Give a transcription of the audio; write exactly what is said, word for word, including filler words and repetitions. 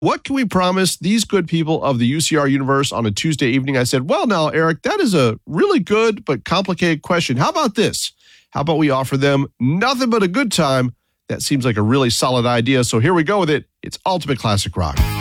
What can we promise these good people of the U C R universe on a Tuesday evening? I said, well, now, Eric, that is a really good but complicated question. How about this? How about we offer them nothing but a good time? That seems like a really solid idea. So here we go with it. It's Ultimate Classic Rock.